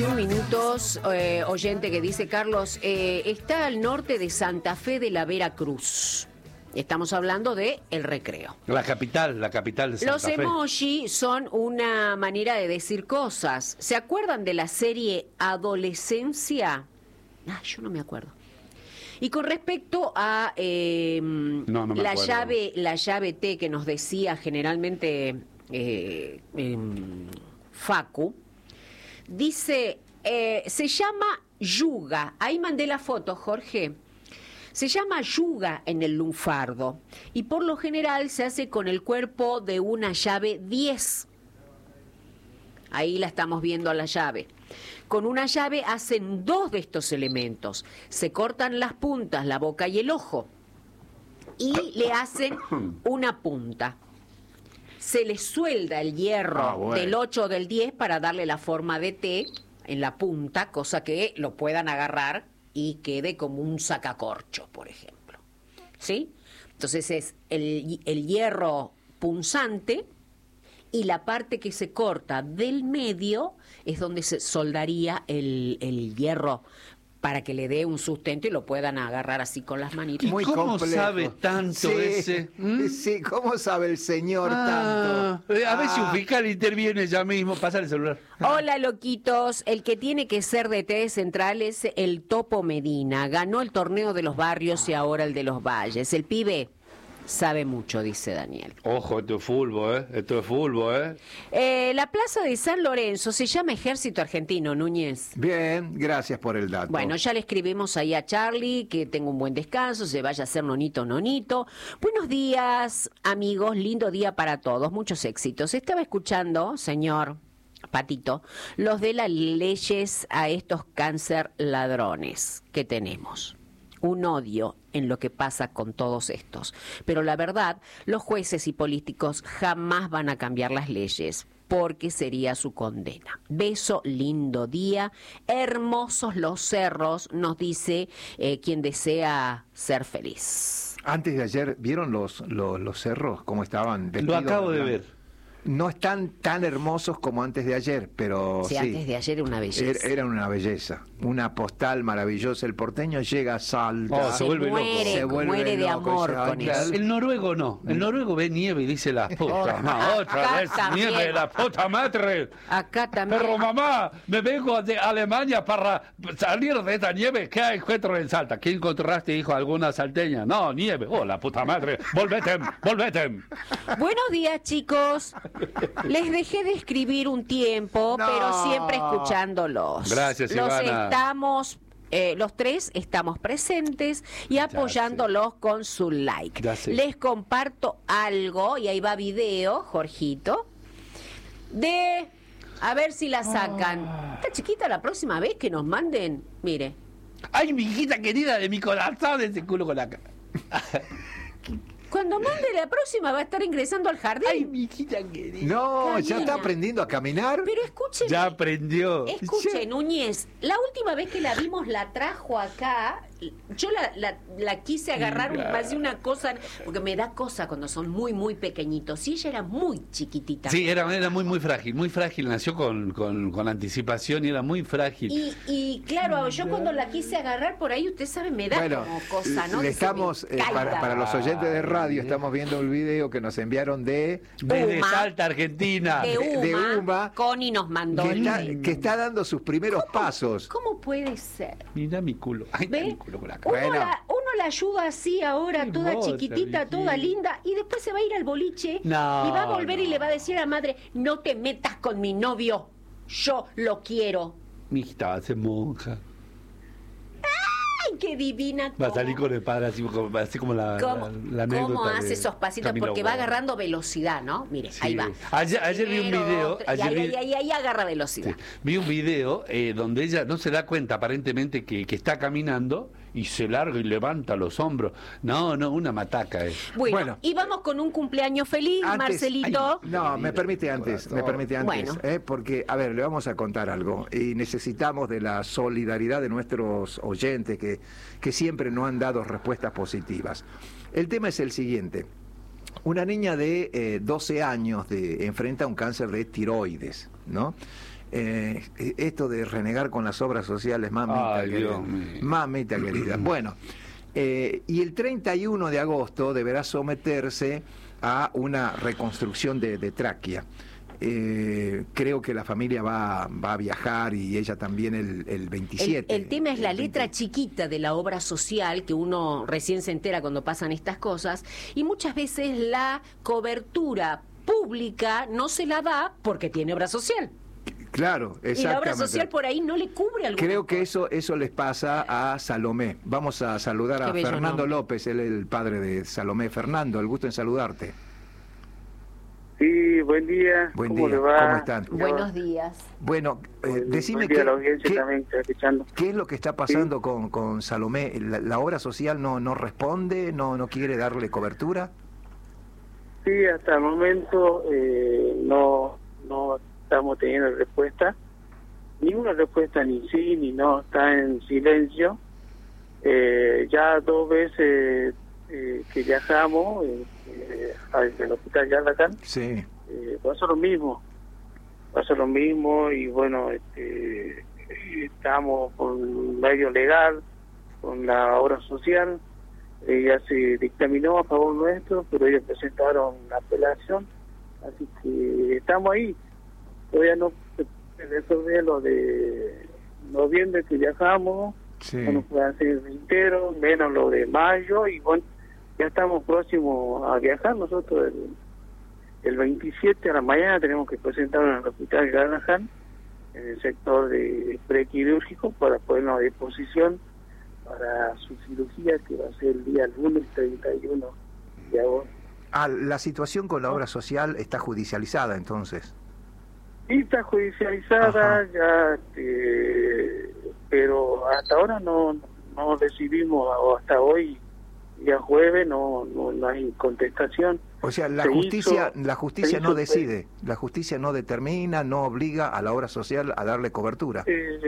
Minutos, oyente que dice Carlos, está al norte de Santa Fe de la Veracruz. Estamos hablando de El Recreo. La capital de Santa Fe. Los emoji son una manera de decir cosas. ¿Se acuerdan de la serie Adolescencia? Yo no me acuerdo. Y con respecto a la llave T que nos decía generalmente Facu, dice, se llama yuga. Ahí mandé la foto, Jorge. Se llama yuga en el lunfardo y por lo general se hace con el cuerpo de una llave 10. Ahí la estamos viendo a la llave. Con una llave hacen dos de estos elementos. Se cortan las puntas, la boca y el ojo, y le hacen una punta. Se le suelda el hierro del 8 o del 10 para darle la forma de T en la punta, cosa que lo puedan agarrar y quede como un sacacorcho, por ejemplo. ¿Sí? Entonces es el hierro punzante y la parte que se corta del medio es donde se soldaría el hierro para que le dé un sustento y lo puedan agarrar así con las manitas. ¿Y cómo sabe tanto ese? Sí, ¿cómo sabe el señor tanto? A ver si un fiscal interviene ya mismo. Pasa el celular. Hola, loquitos. El que tiene que ser de DT central es el Topo Medina. Ganó el torneo de los barrios y ahora el de los valles. El pibe sabe mucho, dice Daniel. Ojo, esto es fútbol, Esto es fútbol, La plaza de San Lorenzo se llama Ejército Argentino, Núñez. Bien, gracias por el dato. Bueno, ya le escribimos ahí a Charlie que tenga un buen descanso, se vaya a hacer nonito. Buenos días, amigos, lindo día para todos, muchos éxitos. Estaba escuchando, señor Patito, los de las leyes a estos cáncer ladrones que tenemos. Un odio en lo que pasa con todos estos. Pero la verdad, los jueces y políticos jamás van a cambiar las leyes, porque sería su condena. Beso, lindo día, hermosos los cerros, nos dice quien desea ser feliz. Antes de ayer, ¿vieron los cerros? ¿Cómo estaban vestidos? Lo acabo de ver. No están tan hermosos como antes de ayer, pero sí. Antes de ayer era una belleza. Era una belleza, una postal maravillosa. El porteño llega a Salta. Se vuelve loco. Muere de amor con eso. El noruego no. El noruego ve nieve y dice la puta. Otra vez también. nieve, la puta madre. Acá también. Pero mamá, me vengo de Alemania para salir de esta nieve. ¿Qué encuentro en Salta? ¿Qué encontraste, hijo? ¿Alguna salteña? No, nieve. Oh, la puta madre. Volvete. Buenos días, chicos. Les dejé de escribir un tiempo, pero siempre escuchándolos. Gracias, Ivana. Los tres estamos presentes y apoyándolos con su like. Les comparto algo, y ahí va video, Jorgito, a ver si la sacan. Está chiquita, la próxima vez que nos manden, mire. Ay, mi hijita querida de mi corazón, ese culo con la cara. Cuando mande la próxima va a estar ingresando al jardín. Ay, mi hijita querida. No, Camina. ya está aprendiendo a caminar. Pero escuchen. Ya aprendió. Escuchen, Núñez, la última vez que la vimos la trajo acá. Yo la quise agarrar más de una cosa, porque me da cosa cuando son muy, muy pequeñitos. Y ella era muy chiquitita. Sí, era muy frágil, nació con anticipación y era muy frágil. Y claro, yo cuando la quise agarrar por ahí, usted sabe, me da como cosa, ¿no? Estamos, para los oyentes de radio, estamos viendo el video que nos enviaron desde Salta, Argentina. De Uma. Connie nos mandó. Que está dando sus primeros pasos. ¿Cómo puede ser? Mira mi culo. Ay, mi culo con la cara. Uno la ayuda así ahora, toda chiquitita, toda linda, y después se va a ir al boliche y va a volver y le va a decir a la madre: no te metas con mi novio, yo lo quiero. Mi hijita va a ser monja. ¡Ay, qué divina! Va a salir con el padre así como la anécdota. ¿Cómo hace esos pasitos? Porque va agarrando velocidad, ¿no? Mire, ahí va. Ayer vi un video. Ahí agarra velocidad. Sí, vi un video donde ella no se da cuenta aparentemente que está caminando y se larga y levanta los hombros. No, una mataca es. Bueno, y vamos con un cumpleaños feliz, Marcelito. Me permite antes, Bueno. porque, a ver, le vamos a contar algo. Y necesitamos de la solidaridad de nuestros oyentes que siempre nos han dado respuestas positivas. El tema es el siguiente. Una niña de 12 años enfrenta un cáncer de tiroides, ¿no? Esto de renegar con las obras sociales, mamita Ay, querida. Dios mío. Mamita querida. Bueno, y el 31 de agosto deberá someterse a una reconstrucción de tráquea. Creo que la familia va a viajar y ella también el 27. El tema es la el letra 20. chiquita de la obra social, que uno recién se entera cuando pasan estas cosas, y muchas veces la cobertura pública no se la da porque tiene obra social. Claro, exactamente. Y la obra social por ahí no le cubre alguna Creo que cosa. eso les pasa a Salomé. Vamos a saludar a Qué bello Fernando nombre. López, él es el padre de Salomé. Fernando, el gusto en saludarte. Sí, buen día. Buen ¿Cómo día, le va? ¿cómo están? Buenos días. Bueno, decime Buen día a la audiencia también que está escuchando. qué es lo que está pasando con Salomé. La obra social no responde, no quiere darle cobertura. Sí, hasta el momento no estamos teniendo respuesta. Ninguna respuesta, ni sí ni no, está en silencio. Ya 2 veces que viajamos al hospital Yarlacán, Sí. pasó lo mismo y bueno, estamos con medio legal, con la obra social. Ya se dictaminó a favor nuestro, pero ellos presentaron la apelación, así que estamos ahí. Todavía no se resolvió lo de noviembre que viajamos, Sí. no nos pueden hacer el entero, menos lo de mayo, y bueno, ya estamos próximos a viajar. Nosotros el 27 a la mañana tenemos que presentarnos en el hospital Garrahan, en el sector de prequirúrgico, para ponernos a disposición para su cirugía, que va a ser el día lunes 31 de agosto. La situación con la obra social está judicializada entonces. Sí, está judicializada. Ajá. Ya, pero hasta ahora no recibimos, o hasta hoy, día jueves, no hay contestación. O sea, la Se justicia hizo- no decide, la justicia no determina, no obliga a la obra social a darle cobertura.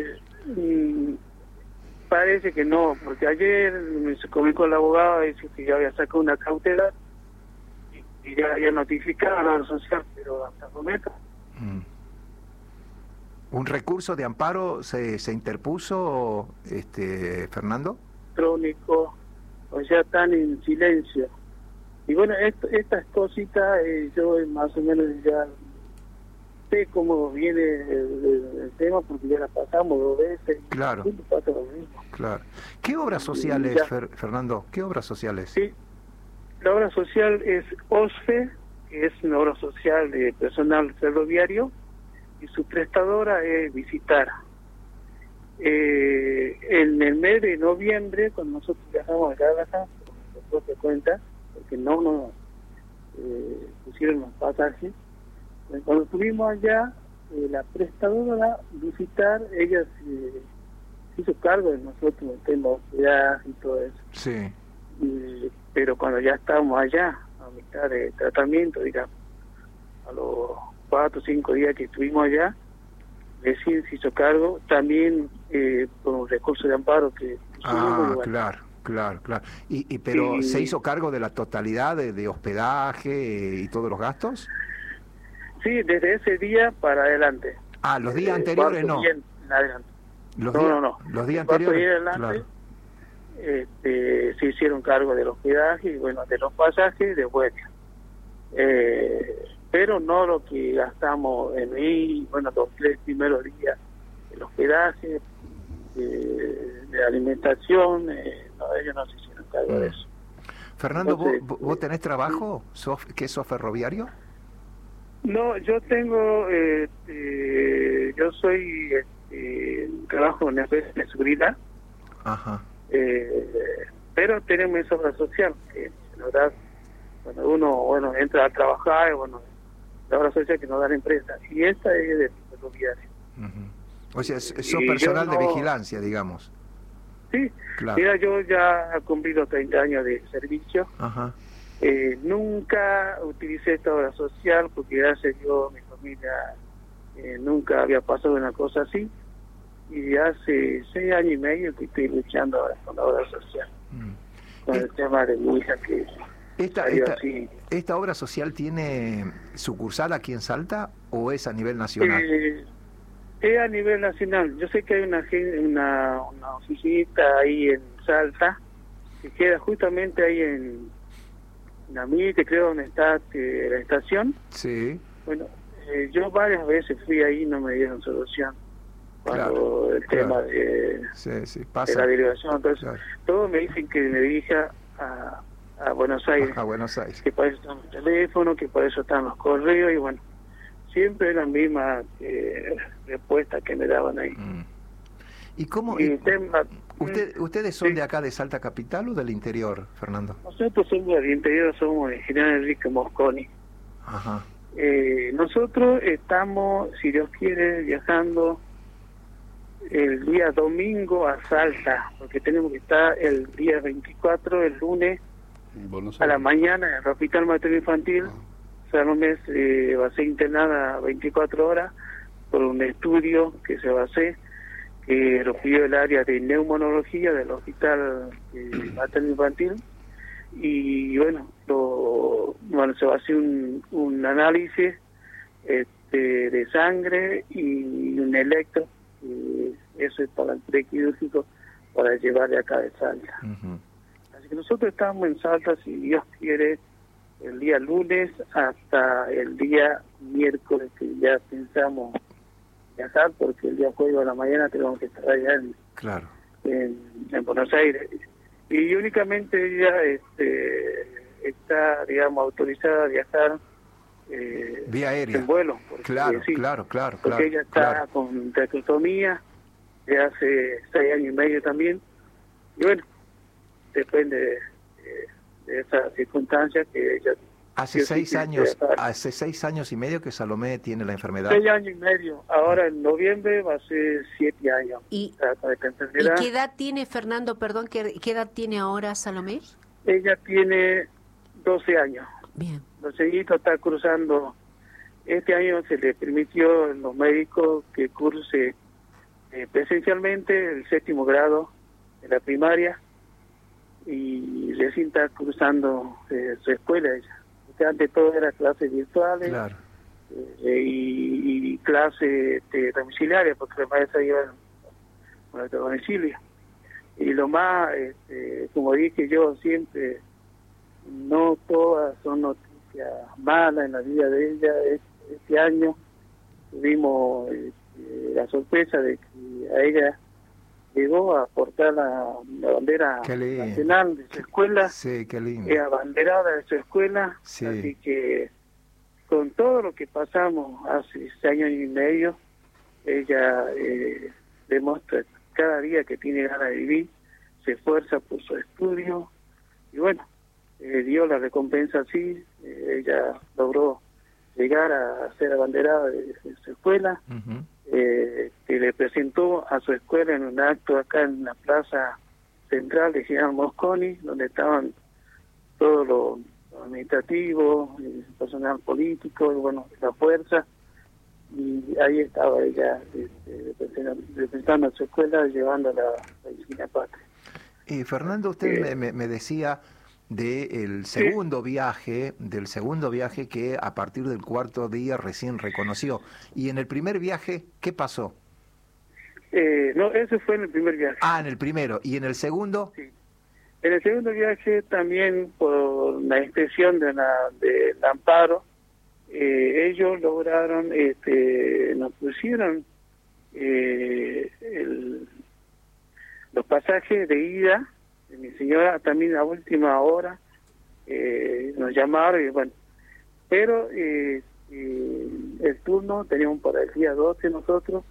Parece que no, porque ayer me comí con el abogado y dice que ya había sacado una cautela y ya había notificado a la obra social, pero hasta el momento. Mm. ¿Un recurso de amparo se interpuso, Fernando? Electrónico, o sea, están en silencio. Y bueno, estas cositas, yo más o menos ya sé cómo viene el tema, porque ya la pasamos 2 veces. Y Claro. siempre pasa lo mismo. Claro. ¿Qué obras sociales, Ya. Fernando? ¿Qué obras sociales? Sí, la obra social es OSFE, que es una obra social de personal ferroviario, y su prestadora es Visitar. En el mes de noviembre, cuando nosotros viajamos a Guadalajara, por propia cuenta, porque no pusieron los pasajes, cuando estuvimos allá, la prestadora Visitar, ella se hizo cargo de nosotros, el tema de hospedaje y todo eso. Sí. Pero cuando ya estábamos allá, a mitad de tratamiento, digamos, a los 4 o 5 días que estuvimos allá, recién se hizo cargo, también por un recurso de amparo que Ah, bueno, claro. Pero Y- ¿se hizo cargo de la totalidad de hospedaje y todos los gastos? sí, desde ese día para adelante. Ah, los días anteriores Cuarto no. día en adelante. Los No, días, no. Los días Cuarto anteriores. día en adelante, se hicieron cargo del hospedaje y bueno, de los pasajes de vuelta. Pero no lo que gastamos en ir, bueno, los 3 primeros días, el hospedaje, de alimentación, no, ellos no se hicieron cargo de eso. Fernando, Entonces, ¿vos tenés trabajo? ¿Qué sos ferroviario? No, yo tengo, yo soy, trabajo en la empresa de seguridad, Ajá. pero tenemos esa obra social, que la verdad, cuando uno entra a trabajar, la obra social que nos da la empresa, y esta es de ferroviario. Ujú. O sea, sos Y personal yo de no- vigilancia, digamos. Sí, Claro. mira, yo ya he cumplido 30 años de servicio. Ajá. Nunca utilicé esta obra social porque gracias a Dios mi familia nunca había pasado una cosa así, y hace 6 años y medio que estoy luchando ahora con la obra social, con el tema de mi hija que salió así. ¿Esta obra social tiene sucursal aquí en Salta o es a nivel nacional? Es a nivel nacional. Yo sé que hay una oficinita ahí en Salta, que queda justamente ahí en Namite, creo, donde está la estación. Sí. Bueno, yo varias veces fui ahí y no me dieron solución. Cuando el tema de la derivación, entonces todos me dicen que me dirija a Buenos Aires. A Buenos Aires. Que para eso están los teléfonos, que para eso están los correos, y bueno, siempre es la misma respuesta que me daban ahí. ¿Y cómo? ¿Ustedes son de acá, de Salta Capital, o del interior, Fernando? Nosotros somos del interior, somos de General Enrique Mosconi. Ajá. Nosotros estamos, si Dios quiere, viajando el día domingo a Salta, porque tenemos que estar el día 24, el lunes, a la mañana en el Hospital Materno Infantil. Salomé va a ser internada 24 horas por un estudio que se va a hacer, que lo pidió el área de neumonología del Hospital Materno Infantil. Y bueno, se va a hacer un análisis de sangre y un electro, y eso es para el prequirúrgico, para llevarle acá de Salta. Así que nosotros estamos en Salta, si Dios quiere, el día lunes hasta el día miércoles, que ya pensamos viajar, porque el día jueves a la mañana tenemos que estar allá en Buenos Aires. Y únicamente ella está, digamos, autorizada a viajar vía aérea, en vuelo. Porque, claro. Porque ella está con traqueotomía de hace 6 años y medio también. Y bueno, depende de esas circunstancias que ella... Hace 6 años y medio que Salomé tiene la enfermedad. 6 años y medio. Ahora en noviembre va a ser 7 años. ¿Y qué edad tiene, Fernando? Perdón, ¿qué edad tiene ahora Salomé? Ella tiene 12 años. Bien. Los añitos está cursando. Este año se le permitió a los médicos que curse presencialmente el 7º grado de la primaria, y recién está cursando su escuela ella. Porque antes todo era clases virtuales y clases domiciliarias, porque las maestras iban a nuestro domicilio. Y lo más, como dije yo siempre, no todas son noticias malas en la vida de ella. Este año tuvimos la sorpresa de que a ella llegó a portar la bandera nacional de su escuela. Sí, qué lindo. Abanderada de su escuela. Sí. Así que con todo lo que pasamos hace 6 años y medio, ella demuestra cada día que tiene ganas de vivir, se esfuerza por su estudio, y bueno, dio la recompensa así. Ella logró llegar a ser abanderada de su escuela. Que le presentó a su escuela en un acto acá en la plaza central de General Mosconi, donde estaban todos los administrativos, el personal político, y bueno, la fuerza, y ahí estaba ella representando a su escuela, llevando la medicina patria. Fernando, usted me decía del segundo viaje, que a partir del 4º día recién reconoció. Y en el primer viaje, ¿qué pasó? No, eso fue en el primer viaje. En el primero. ¿Y en el segundo? Sí. En el segundo viaje también, por la inspección del amparo, ellos lograron, nos pusieron los pasajes de ida. Mi señora también a última hora nos llamaron, y bueno, pero el turno teníamos para el día 12 nosotros,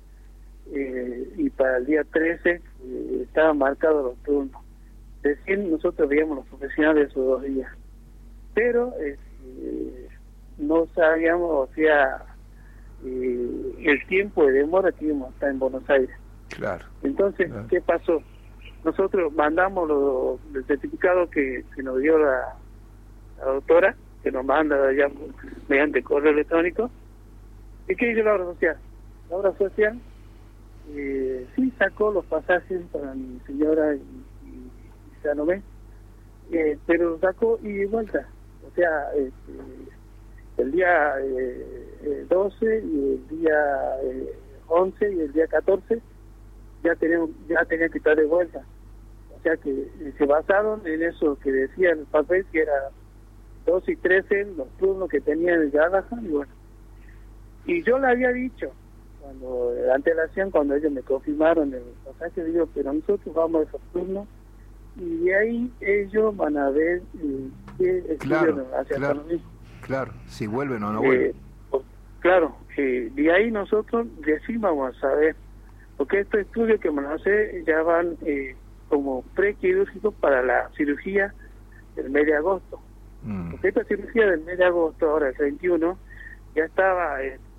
y para el día 13 estaban marcados los turnos. Recién nosotros veíamos los profesionales esos 2 días, pero no sabíamos, o sea, el tiempo de demora que íbamos a estar en Buenos Aires. Claro. Entonces, ¿qué pasó? Nosotros mandamos el certificado que nos dio la doctora, que nos manda ya mediante correo electrónico. ¿Y qué dice la obra social? La obra social sí sacó los pasajes para mi señora y Salomé, pero sacó ida y vuelta. O sea, el día 12 y el día 11 y el día 14 ya tenía que estar de vuelta. O sea que se basaron en eso que decía el papel, que era 12 y 13 los turnos que tenía el Galahad, y bueno. Y yo le había dicho, cuando la antelación, cuando ellos me confirmaron el pasaje, digo, pero nosotros vamos a esos turnos, y de ahí ellos van a ver qué estudios hacia lo mismo. Claro, si vuelven o no vuelven. Claro, de ahí nosotros recién vamos a saber, porque estos estudios que van a hacer ya van como prequirúrgicos para la cirugía del mes de agosto. Porque esta cirugía del mes de agosto, ahora el 31, ya estaba,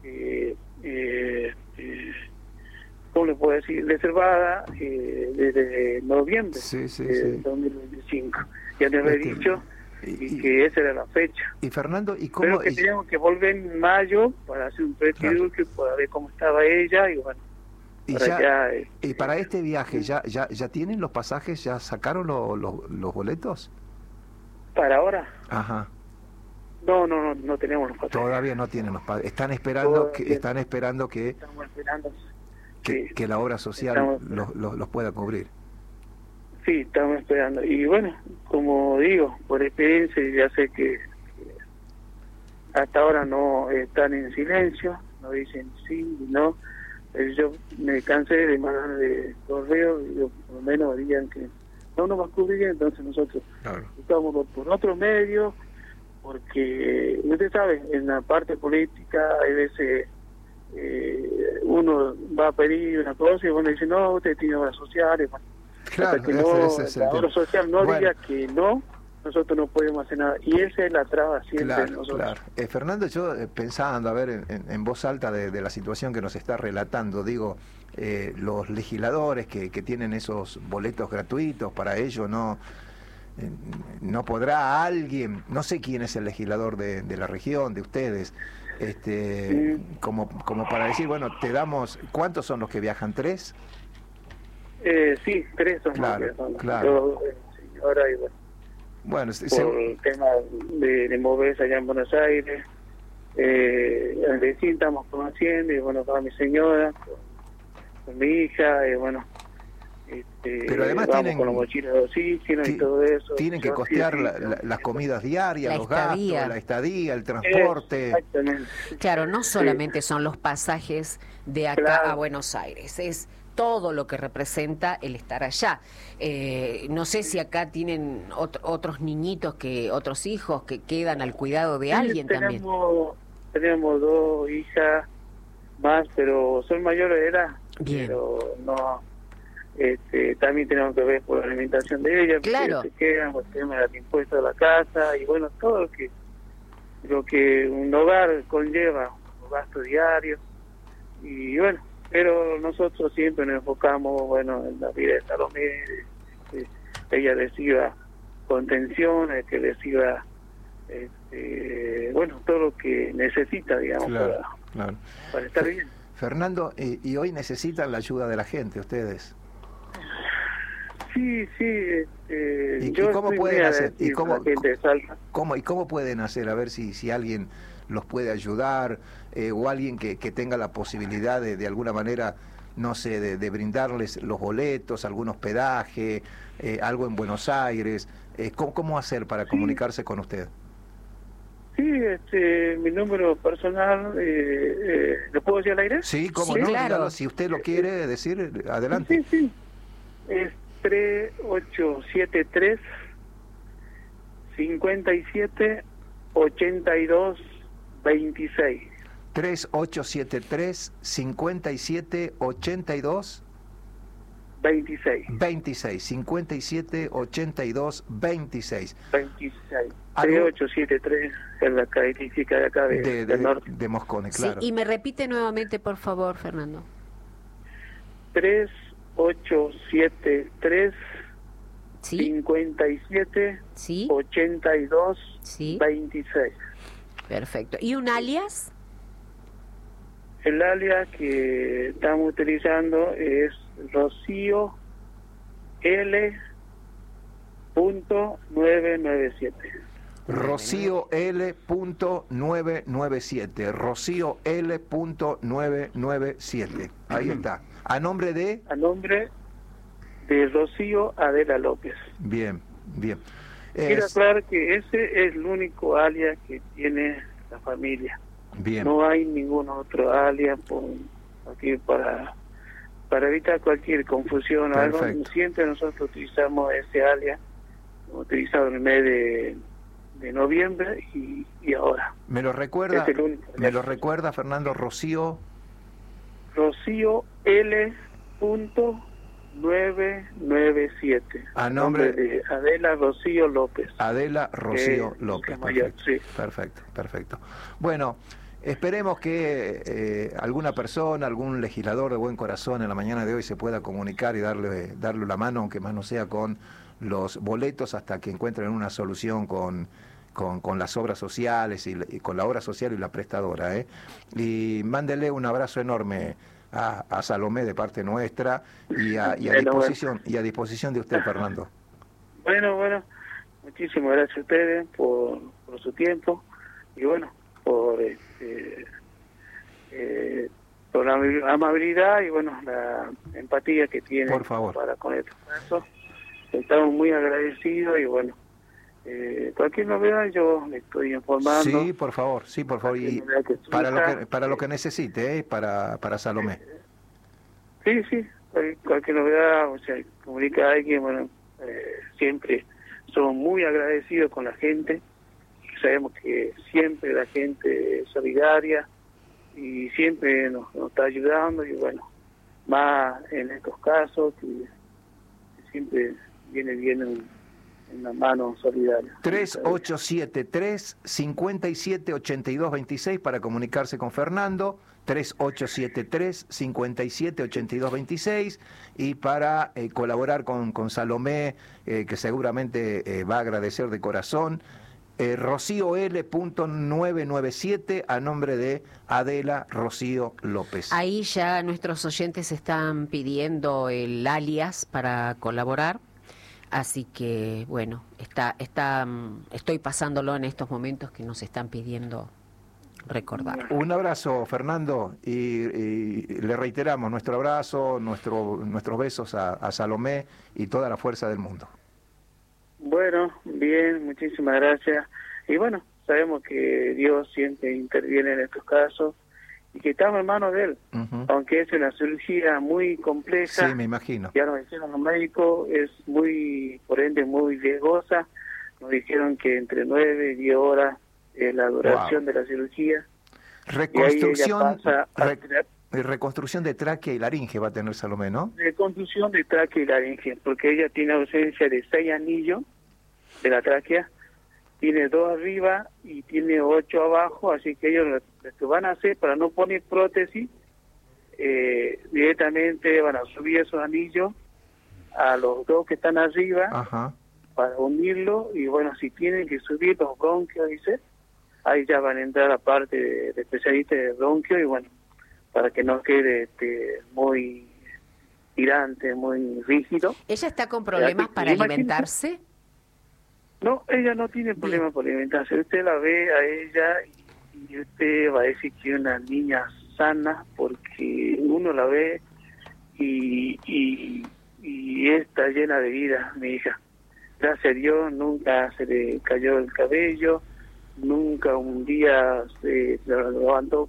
¿cómo le puedo decir?, reservada desde noviembre de 2025. Ya me había dicho y que esa era la fecha. Y Fernando, ¿y cómo? Pero que teníamos que volver en mayo para hacer un prequirúrgico, para ver cómo estaba ella, y bueno. Y para este viaje, ¿ya tienen los pasajes? ¿Ya sacaron los boletos? ¿Para ahora? Ajá. No tenemos los pasajes. Todavía no tienen los pasajes. Están esperando que la obra social los pueda cubrir. Sí, estamos esperando. Y bueno, como digo, por experiencia ya sé que hasta ahora no están en silencio, no dicen sí y no. Yo me cansé de mandar de correo, y por lo menos digan que no nos va a cubrir, entonces nosotros estamos por otros medios, porque usted sabe, en la parte política hay veces uno va a pedir una cosa y bueno dice no, usted tiene obras sociales, bueno, claro, hasta que la obra social no diga que no, nosotros no podemos hacer nada, y esa es la traba siempre de nosotros. Claro. Fernando, yo pensando, a ver, en voz alta de la situación que nos está relatando, digo, los legisladores que tienen esos boletos gratuitos, para ello no podrá alguien, no sé quién es el legislador de la región, de ustedes, como para decir, bueno, te damos, ¿cuántos son los que viajan? ¿3? Sí, 3 son. Claro, los que son. claro. Señora, y bueno, por el tema de moverse allá en Buenos Aires, al vecino estamos conociendo, y bueno, con mi señora, con mi hija, y bueno, pero además vamos tienen con los mochilas de oxígeno y todo eso. Tienen que costear las comidas diarias, los gastos, la estadía, el transporte. Exactamente. Claro, no solamente son los pasajes de acá a Buenos Aires, es todo lo que representa el estar allá. No sé si acá tienen otros niñitos, otros hijos que quedan al cuidado de alguien también. Tenemos 2 hijas más, pero son mayores de edad. Bien. Pero no, también tenemos que ver por la alimentación de ellas, claro, porque se quedan, por el tema del impuesto de la casa, y bueno, todo lo que un hogar conlleva, un gasto diario, y bueno, pero nosotros siempre nos enfocamos, bueno, en la vida de Salomé, que ella reciba contención, que reciba, bueno, todo lo que necesita, digamos, para estar bien. Fernando, y hoy necesitan la ayuda de la gente, ustedes. Sí. ¿Y cómo pueden hacer? ¿Y cómo pueden hacer? A ver si alguien los puede ayudar, o alguien que tenga la posibilidad de alguna manera, no sé, de brindarles los boletos, algún hospedaje, algo en Buenos Aires. ¿Cómo hacer para comunicarse con usted? Sí, mi número personal, ¿lo puedo decir al aire? Sí, cómo sí, no, claro. Dígalo, si usted lo quiere decir, adelante. Sí, es 3873 57 82 26. 3873 57 82 26 57 82 26. 3873 es la característica de acá del norte. De Moscone, claro. Sí, y me repite nuevamente, por favor, Fernando. 3873 57 82 26. Perfecto. ¿Y un alias? El alias que estamos utilizando es Rocío L.997. Rocío L.997. Rocío L.997. Ahí está. ¿A nombre de? A nombre de Rocío Adela López. Bien, bien. Quiero aclarar que ese es el único alias que tiene la familia. Bien. No hay ningún otro alias aquí para evitar cualquier confusión o algo. Siempre nosotros utilizamos ese alias, utilizado en el mes de noviembre y ahora. ¿Me lo recuerda? Es el único. ¿Me lo recuerda, Fernando? Rocío L.997. A nombre de Adela Rocío López. Adela Rocío López. Perfecto, sí. Perfecto. Bueno, esperemos que alguna persona, algún legislador de buen corazón en la mañana de hoy se pueda comunicar y darle la mano, aunque más no sea con los boletos, hasta que encuentren una solución con las obras sociales y con la obra social y la prestadora. Y mándele un abrazo enorme a Salomé de parte nuestra y a disposición de usted, Fernando. Bueno, muchísimas gracias a ustedes por su tiempo y bueno, por la amabilidad y bueno, la empatía que tienen. Por favor. Para con estos casos. Estamos muy agradecidos y bueno, cualquier novedad yo le estoy informando. Sí, por favor. Y para lo que necesite, para Salomé. Sí, cualquier novedad, o sea, comunica a alguien, bueno, siempre somos muy agradecidos con la gente. Sabemos que siempre la gente es solidaria y siempre nos está ayudando y bueno, más en estos casos que siempre viene bien en la mano solidaria. 3873-578226 para comunicarse con Fernando, 3873-578226 y para colaborar con Salomé, que seguramente va a agradecer de corazón. Rocío L.997 a nombre de Adela Rocío López. Ahí ya nuestros oyentes están pidiendo el alias para colaborar, así que bueno, estoy pasándolo en estos momentos que nos están pidiendo recordar. Un abrazo, Fernando, y le reiteramos nuestro abrazo, nuestros besos a Salomé y toda la fuerza del mundo. Bueno, bien, muchísimas gracias. Y bueno, sabemos que Dios siempre interviene en estos casos y que estamos en manos de Él. Uh-huh. Aunque es una cirugía muy compleja. Sí, me imagino. Ya nos dijeron los médicos, es por ende, muy riesgosa. Nos dijeron que entre 9 y 10 horas es la duración de la cirugía. Reconstrucción de tráquea y laringe va a tener Salomé, ¿no? Reconstrucción de tráquea y laringe, porque ella tiene ausencia de 6 anillos de la tráquea, tiene 2 arriba y tiene 8 abajo, así que ellos lo que van a hacer para no poner prótesis, directamente van a subir esos anillos a los 2 que están arriba. Ajá. Para unirlo, y bueno, si tienen que subir los bronquios, dice, ahí ya van a entrar a parte de especialistas de bronquio y bueno, para que no quede muy tirante, muy rígido. ¿Ella está con problemas para alimentarse? No, ella no tiene problemas para alimentarse. Usted la ve a ella y usted va a decir que es una niña sana, porque uno la ve y está llena de vida, mi hija. Gracias a Dios, nunca se le cayó el cabello, nunca un día se levantó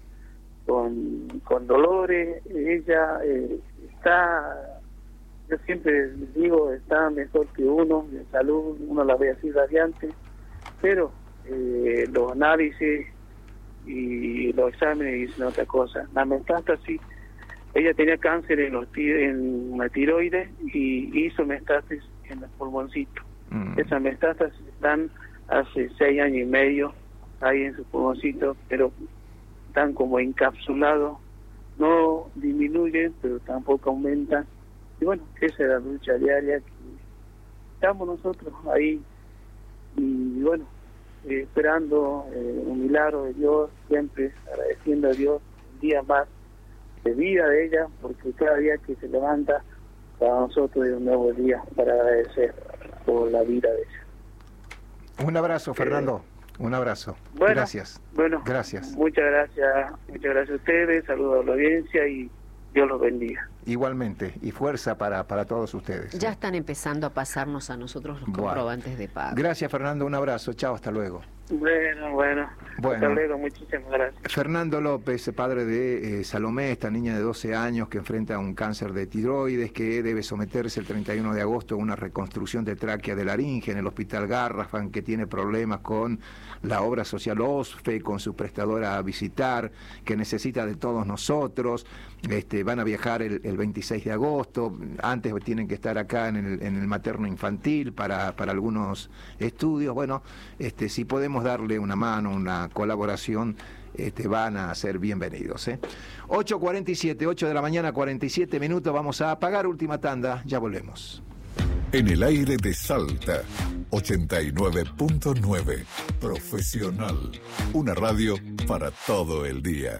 con dolores. Ella está, yo siempre digo, está mejor que uno de salud, uno la ve así radiante, pero los análisis y los exámenes dicen otra cosa. La metástasis, ella tenía cáncer en la tiroides y hizo metástasis en el pulmoncito. Esas metástasis están hace 6 años y medio ahí en su pulmoncito, pero están como encapsulados, no disminuyen, pero tampoco aumentan. Y bueno, esa es la lucha diaria que estamos nosotros ahí, y bueno, esperando un milagro de Dios, siempre agradeciendo a Dios un día más de vida de ella, porque cada día que se levanta para nosotros es un nuevo día para agradecer por la vida de ella. Un abrazo, Fernando. Un abrazo. Bueno, gracias. Bueno, gracias. Muchas gracias a ustedes, saludos a la audiencia y Dios los bendiga. Igualmente, y fuerza para todos ustedes. Ya están empezando a pasarnos a nosotros los comprobantes de pago. Gracias, Fernando, un abrazo, chao, hasta luego. Bueno, hasta luego, muchísimas gracias. Fernando López, padre de Salomé, esta niña de 12 años que enfrenta un cáncer de tiroides, que debe someterse el 31 de agosto a una reconstrucción de tráquea de laringe en el Hospital Garrahan, que tiene problemas con la obra social OSFE, con su prestadora a visitar, que necesita de todos nosotros. Van a viajar el 26 de agosto, antes tienen que estar acá en el materno infantil para algunos estudios. Bueno, si podemos darle una mano, una colaboración, van a ser bienvenidos. 8:47, 8 de la mañana, 47 minutos, vamos a apagar última tanda, ya volvemos. En el aire de Salta, 89.9, Profesional, una radio para todo el día.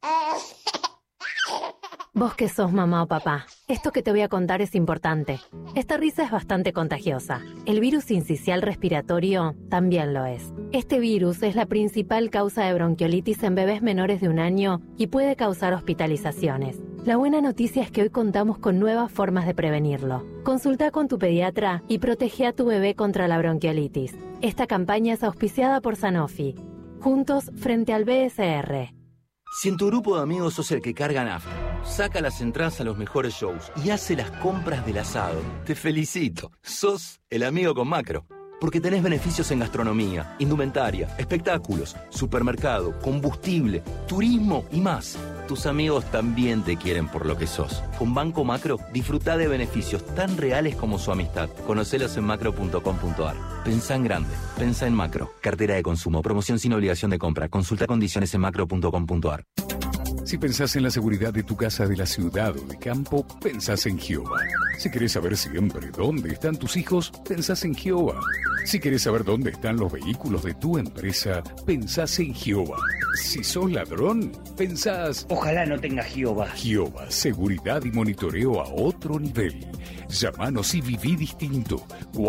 Vos que sos mamá o papá, esto que te voy a contar es importante. Esta risa es bastante contagiosa. El virus sincicial respiratorio también lo es. Este virus es la principal causa de bronquiolitis en bebés menores de 1 año y puede causar hospitalizaciones. La buena noticia es que hoy contamos con nuevas formas de prevenirlo. Consulta con tu pediatra y protege a tu bebé contra la bronquiolitis. Esta campaña es auspiciada por Sanofi. Juntos frente al BSR. Si en tu grupo de amigos sos el que carga nafta, saca las entradas a los mejores shows y hace las compras del asado, te felicito. Sos el amigo con Macro. Porque tenés beneficios en gastronomía, indumentaria, espectáculos, supermercado, combustible, turismo y más. Tus amigos también te quieren por lo que sos. Con Banco Macro, disfrutá de beneficios tan reales como su amistad. Conocelos en macro.com.ar. Pensá en grande. Pensá en Macro. Cartera de consumo. Promoción sin obligación de compra. Consulta condiciones en macro.com.ar. Si pensás en la seguridad de tu casa, de la ciudad o de campo, pensás en Gioba. Si querés saber siempre dónde están tus hijos, pensás en Gioba. Si querés saber dónde están los vehículos de tu empresa, pensás en Gioba. Si sos ladrón, pensás... Ojalá no tenga Gioba. Gioba, seguridad y monitoreo a otro nivel. Llámanos y viví distinto.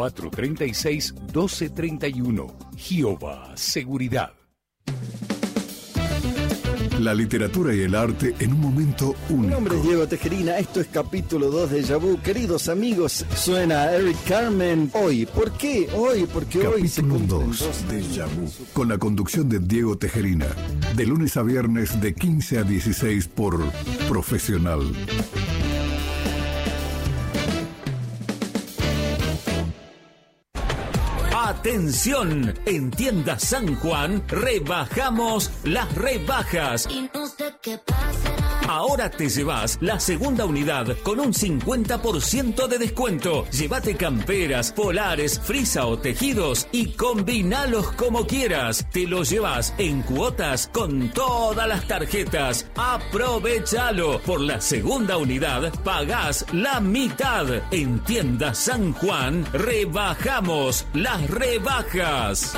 436-1231. Gioba, seguridad. La literatura y el arte en un momento único. Mi nombre es Diego Tejerina, esto es capítulo 2 de Déjà Vu. Queridos amigos, suena Eric Carmen. Hoy, ¿por qué? Hoy, porque capítulo hoy se cumplen 2 de Déjà Vu, con la conducción de Diego Tejerina, de lunes a viernes de 15 a 16 por Profesional. Atención, en Tienda San Juan rebajamos las rebajas. Y no sé qué pasará. Ahora te llevas la segunda unidad con un 50% de descuento. Llévate camperas, polares, frisa o tejidos y combinalos como quieras. Te los llevas en cuotas con todas las tarjetas. Aprovechalo. Por la segunda unidad pagás la mitad. En Tienda San Juan rebajamos las rebajas.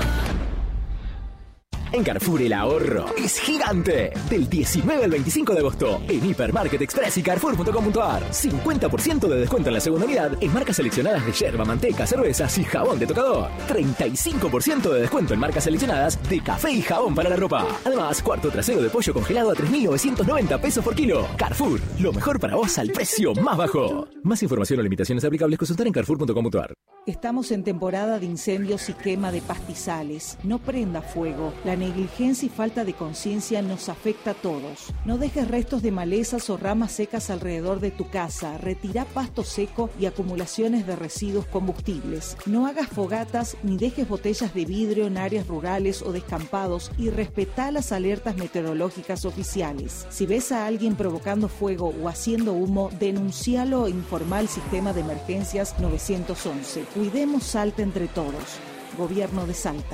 En Carrefour el ahorro es gigante. Del 19 al 25 de agosto en Hipermarket Express y Carrefour.com.ar. 50% de descuento en la segunda unidad en marcas seleccionadas de yerba, manteca, cervezas y jabón de tocador. 35% de descuento en marcas seleccionadas de café y jabón para la ropa. Además, cuarto trasero de pollo congelado a 3.990 pesos por kilo. Carrefour, lo mejor para vos al precio más bajo. Más información o limitaciones aplicables consultar en Carrefour.com.ar. Estamos en temporada de incendios y quema de pastizales. No prenda fuego. La negligencia y falta de conciencia nos afecta a todos. No dejes restos de malezas o ramas secas alrededor de tu casa. Retira pasto seco y acumulaciones de residuos combustibles. No hagas fogatas ni dejes botellas de vidrio en áreas rurales o descampados y respetá las alertas meteorológicas oficiales. Si ves a alguien provocando fuego o haciendo humo, denuncialo e informa al sistema de emergencias 911. Cuidemos Salta entre todos. Gobierno de Salta.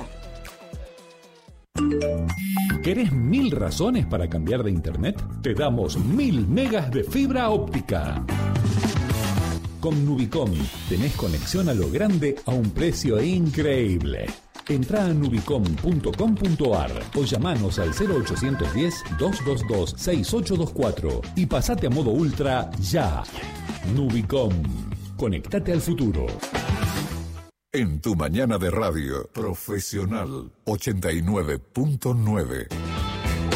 ¿Querés 1000 razones para cambiar de internet? Te damos 1000 megas de fibra óptica. Con Nubicom tenés conexión a lo grande a un precio increíble. Entrá a nubicom.com.ar o llamanos al 0810-222-6824 y pasate a modo ultra ya. Nubicom. Conectate al futuro. En tu mañana de radio, Profesional 89.9.